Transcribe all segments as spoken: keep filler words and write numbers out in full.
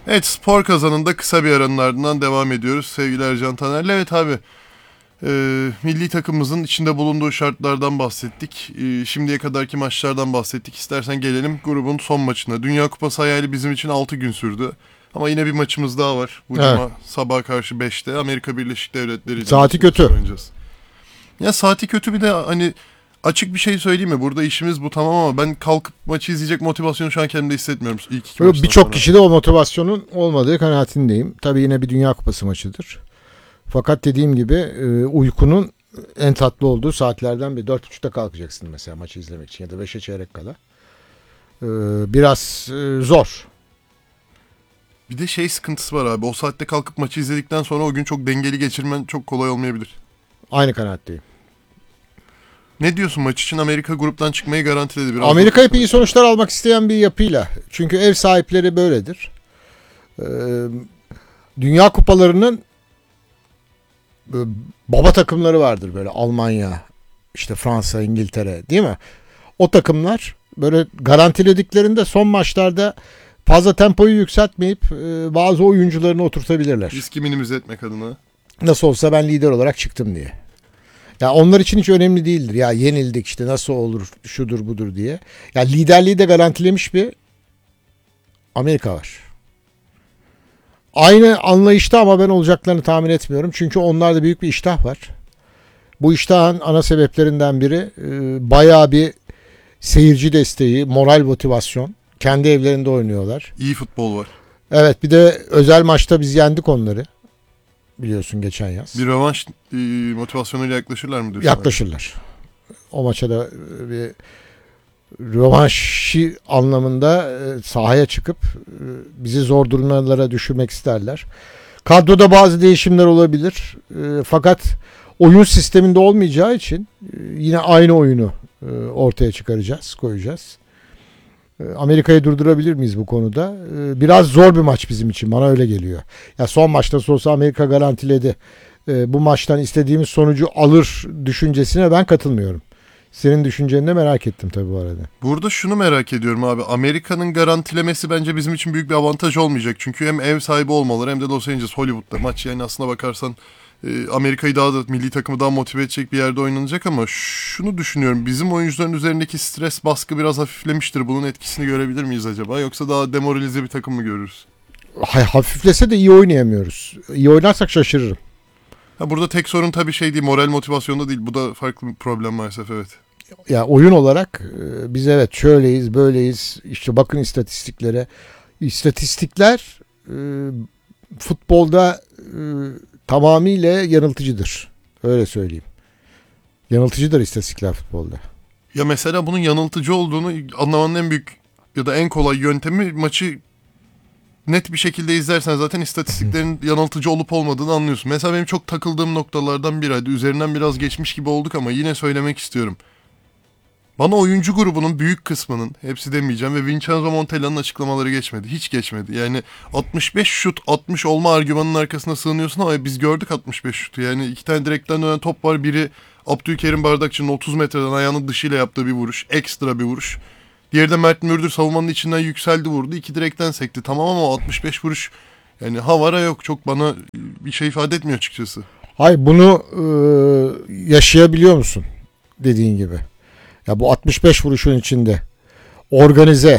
Evet, spor kazanında kısa bir aranın ardından devam ediyoruz sevgili Ercan Taner'le. Evet abi, e, milli takımımızın içinde bulunduğu şartlardan bahsettik. E, şimdiye kadarki maçlardan bahsettik. İstersen gelelim grubun son maçına. Dünya Kupası hayali bizim için altı gün sürdü. Ama yine bir maçımız daha var. Bu Evet. cuma sabah karşı beşte Amerika Birleşik Devletleri ile Saati kötü. oynayacağız. Ya saati kötü, bir de hani açık bir şey söyleyeyim mi? Burada işimiz bu, tamam, ama ben kalkıp maçı izleyecek motivasyonu şu an kendimde hissetmiyorum. İlk iki maçtan Birçok sonra. kişide o motivasyonun olmadığı kanaatindeyim. Tabii yine bir Dünya Kupası maçıdır. Fakat dediğim gibi e, uykunun en tatlı olduğu saatlerden bir dört buçukta kalkacaksın mesela maçı izlemek için ya da beşe çeyrek kala. E, biraz e, zor. Bir de şey sıkıntısı var abi. O saatte kalkıp maçı izledikten sonra o gün çok dengeli geçirmen çok kolay olmayabilir. Aynı kanaatteyim. Ne diyorsun maç için? Amerika gruptan çıkmayı garantiledi. Biraz Amerika hep iyi sonuçlar almak isteyen bir yapıyla. Çünkü ev sahipleri böyledir. Ee, Dünya kupalarının e, baba takımları vardır böyle, Almanya, işte Fransa, İngiltere, değil mi? O takımlar böyle garantilediklerinde son maçlarda fazla tempoyu yükseltmeyip e, bazı oyuncularını oturtabilirler. riski minimize etmek adına. Nasıl olsa ben lider olarak çıktım diye. Ya onlar için hiç önemli değildir. Ya yenildik işte, nasıl olur, şudur budur diye. Ya liderliği de garantilemiş bir Amerika var. Aynı anlayışta ama ben olacaklarını tahmin etmiyorum. Çünkü onlarda büyük bir iştah var. Bu iştahın ana sebeplerinden biri e, bayağı bir seyirci desteği, moral motivasyon. Kendi evlerinde oynuyorlar. İyi futbol var. Evet, bir de özel maçta biz yendik onları. Biliyorsun geçen yaz. Bir rövanş e, motivasyonuyla yaklaşırlar mı diyorsun? Yaklaşırlar. O maça da bir rövanşı anlamında e, sahaya çıkıp e, bizi zor durumlara düşürmek isterler. Kadroda bazı değişimler olabilir. E, fakat oyun sisteminde olmayacağı için e, yine aynı oyunu e, ortaya çıkaracağız, koyacağız. E, Amerika'yı durdurabilir miyiz bu konuda? E, biraz zor bir maç bizim için, bana öyle geliyor. Ya son maçta olsa Amerika garantiledi. E, bu maçtan istediğimiz sonucu alır düşüncesine ben katılmıyorum. Senin düşünceni de merak ettim tabii bu arada. Burada şunu merak ediyorum abi. Amerika'nın garantilemesi bence bizim için büyük bir avantaj olmayacak. Çünkü hem ev sahibi olmaları hem de Los Angeles, Hollywood'da maç, yani aslına bakarsan e, Amerika'yı daha da, milli takımı daha motive edecek bir yerde oynanacak, ama şunu düşünüyorum. Bizim oyuncuların üzerindeki stres baskı biraz hafiflemiştir. Bunun etkisini görebilir miyiz acaba? Yoksa daha demoralize bir takım mı görürüz? Hafiflese de iyi oynayamıyoruz. İyi oynarsak şaşırırım. Ha, burada tek sorun tabii şey değil, moral motivasyonda değil. Bu da farklı bir problem maalesef, evet. Ya oyun olarak biz evet şöyleyiz, böyleyiz. İşte bakın istatistiklere. İstatistikler e, futbolda e, tamamıyla yanıltıcıdır. Öyle söyleyeyim. Yanıltıcıdır istatistikler futbolda. Ya mesela bunun yanıltıcı olduğunu anlamanın en büyük ya da en kolay yöntemi, maçı net bir şekilde izlersen zaten istatistiklerin yanıltıcı olup olmadığını anlıyorsun. Mesela benim çok takıldığım noktalardan biri, hadi üzerinden biraz geçmiş gibi olduk ama yine söylemek istiyorum. Bana oyuncu grubunun büyük kısmının, hepsi demeyeceğim, ve Vincenzo Montella'nın açıklamaları geçmedi. Hiç geçmedi. Yani altmış beş şut altmış olma argümanının arkasına sığınıyorsun ama biz gördük altmış beş şutu. Yani iki tane direkten dönen top var. Biri Abdülkerim Bardakçı'nın otuz metreden ayağının dışıyla yaptığı bir vuruş. Ekstra bir vuruş. Diğeri de Mert Mürdür savunmanın içinden yükseldi, vurdu. İki direkten sekti. Tamam ama altmış beş vuruş, yani havara yok. Çok bana bir şey ifade etmiyor açıkçası. Hayır, bunu e, yaşayabiliyor musun dediğin gibi? Ya bu altmış beş vuruşun içinde organize,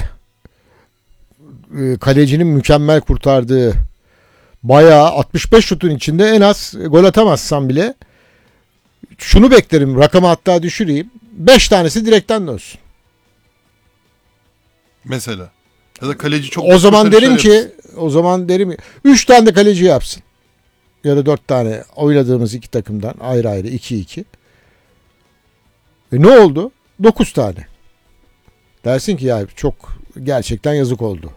e, kalecinin mükemmel kurtardığı, bayağı altmış beş şutun içinde en az gol atamazsam bile şunu beklerim, rakamı hatta düşüreyim, beş tanesi direkten dönsün. Mesela. Ya da kaleci çok... O zaman derim ki, yapsın. o zaman derim üç tane de kaleci yapsın. Ya da dört tane oynadığımız iki takımdan ayrı ayrı iki iki. E ne oldu? dokuz tane. Dersin ki ya çok gerçekten yazık oldu.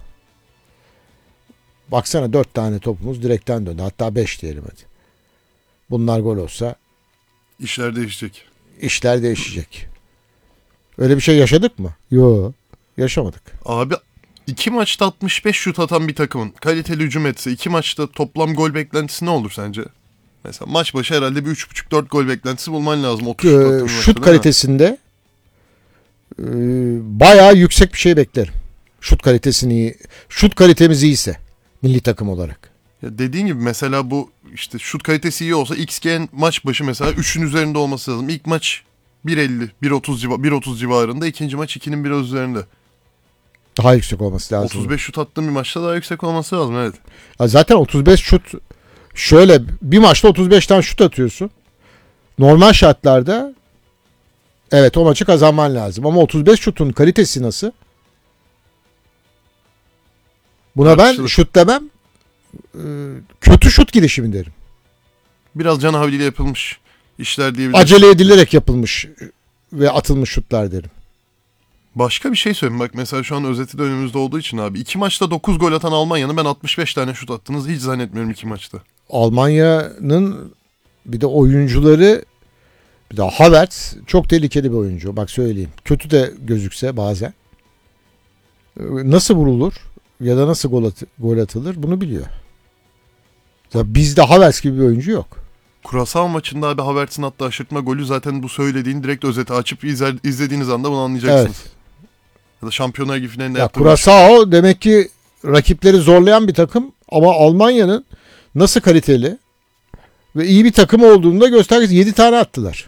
Baksana dört tane topumuz direkten döndü. Hatta beş diyelim hadi. Bunlar gol olsa İşler değişecek. işler değişecek. Öyle bir şey yaşadık mı? Yok. Yaşamadık. Abi iki maçta altmış beş şut atan bir takımın kaliteli hücum etse iki maçta toplam gol beklentisi ne olur sence? Mesela maç başı herhalde bir üç buçuk dört gol beklentisi bulman lazım. otuz Ee, şut, şut kalitesinde e, bayağı yüksek bir şey beklerim. Şut kalitesini, şut kalitemiz iyiyse. Milli takım olarak. Ya dediğin gibi mesela bu işte şut kalitesi iyi olsa X G maç başı mesela üçün üzerinde olması lazım. İlk maç bir elli, bir otuz civa- bir otuz civarında, ikinci maç ikinin biraz üzerinde. Daha yüksek olması lazım. otuz beş şut attığın bir maçta daha yüksek olması lazım, evet. Ya zaten otuz beş şut, şöyle bir maçta otuz beş tane şut atıyorsun. Normal şartlarda evet o maçı kazanman lazım. Ama otuz beş şutun kalitesi nasıl? Buna ben Tartışılır. şut demem. e, Kötü şut girişimi derim. Biraz can havliyle yapılmış işler diyebiliriz. Acele edilerek yapılmış ve atılmış şutlar derim. Başka bir şey söyleyeyim bak, mesela şu an özeti de önümüzde olduğu için abi. iki maçta dokuz gol atan Almanya'nın ben altmış beş tane şut attığınızı hiç zannetmiyorum iki maçta. Almanya'nın bir de oyuncuları, bir de Havertz çok tehlikeli bir oyuncu. Bak söyleyeyim. Kötü de gözükse bazen. e, Nasıl vurulur ya da nasıl gol, at- gol atılır bunu biliyor. Ya bizde Havertz gibi bir oyuncu yok. Kurasao maçında abi Havertz'in attığı aşırtma golü zaten bu söylediğin direkt özeti açıp izler, izlediğiniz anda bunu anlayacaksınız. Evet. Ya da Şampiyonlar Ligi finalinde Ya yaptığı Curaçao demek ki rakipleri zorlayan bir takım ama Almanya'nın nasıl kaliteli ve iyi bir takım olduğunu da göstergesi. yedi tane attılar.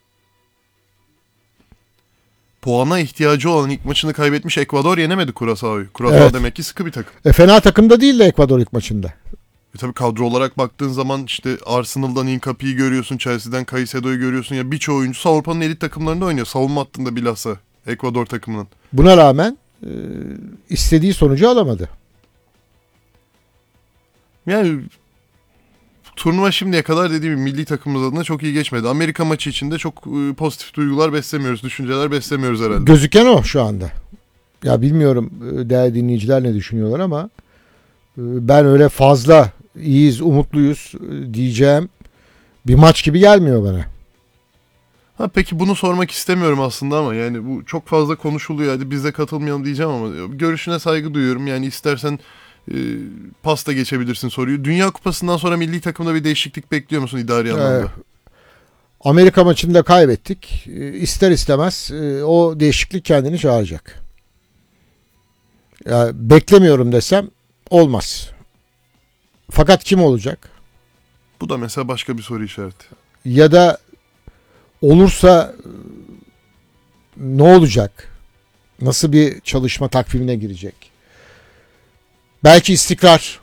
puana ihtiyacı olan ilk maçını kaybetmiş Ekvador yenemedi Curaçao'yu. Curaçao Evet. demek ki sıkı bir takım. E, fena takımda değil de Ekvador ilk maçında. E tabii kadro olarak baktığın zaman işte Arsenal'dan Incapié'yi görüyorsun, Chelsea'den Caicedo'yu görüyorsun. Ya birçoğu oyuncusu Avrupa'nın elit takımlarında oynuyor. Savunma hattında bilhassa Ekvador takımının. Buna rağmen e, istediği sonucu alamadı. Yani turnuva şimdiye kadar dediğim gibi milli takımımız adına çok iyi geçmedi. Amerika maçı için de çok e, pozitif duygular beslemiyoruz, düşünceler beslemiyoruz herhalde. Gözüken o şu anda. Ya bilmiyorum e, değerli dinleyiciler ne düşünüyorlar ama e, ben öyle fazla iyiyiz, umutluyuz e, diyeceğim bir maç gibi gelmiyor bana. Ha peki bunu sormak istemiyorum aslında ama yani bu çok fazla konuşuluyor. Hadi biz de katılmayalım diyeceğim ama görüşüne saygı duyuyorum. Yani istersen e, pasta geçebilirsin soruyu. Dünya Kupası'ndan sonra milli takımda bir değişiklik bekliyor musun idari anlamda? Ee, Amerika maçında kaybettik. E, İster istemez e, o değişiklik kendini çağıracak. Ya, beklemiyorum desem olmaz. Fakat kim olacak? Bu da mesela başka bir soru işareti. Ya da olursa e, ne olacak? Nasıl bir çalışma takvimine girecek? Belki istikrar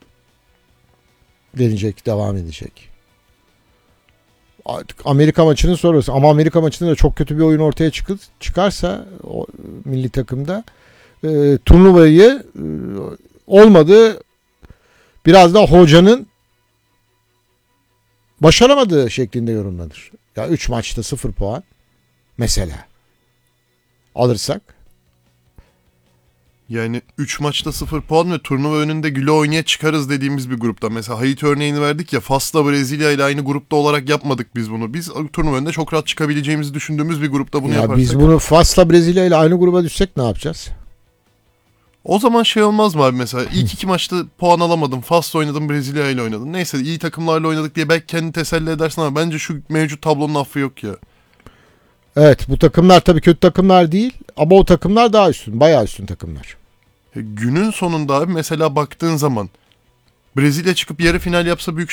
denecek, devam edecek. Artık Amerika maçının sonrası, ama Amerika maçında da çok kötü bir oyun ortaya çıkı- çıkarsa o milli takımda e, turnuvayı e, olmadı biraz da hocanın başaramadığı şeklinde yorumlanır. Ya üç maçta sıfır puan mesela alırsak Yani üç maçta sıfır puan ve turnuva önünde güle oynaya çıkarız dediğimiz bir grupta. Mesela Haiti örneğini verdik ya, Fas'la Brezilya ile aynı grupta olarak yapmadık biz bunu. Biz turnuva önünde çok rahat çıkabileceğimizi düşündüğümüz bir grupta bunu ya yaparsak. biz bunu Fas'la Brezilya ile aynı gruba düşsek ne yapacağız? O zaman şey olmaz mı abi mesela ilk iki maçta puan alamadım. Fas'la oynadım, Brezilya ile oynadım. Neyse iyi takımlarla oynadık diye belki kendini teselli edersin ama bence şu mevcut tablonun affı yok ya. Evet, bu takımlar tabii kötü takımlar değil ama o takımlar daha üstün, bayağı üstün takımlar. E, Günün sonunda abi mesela baktığın zaman Brezilya çıkıp yarı final yapsa büyük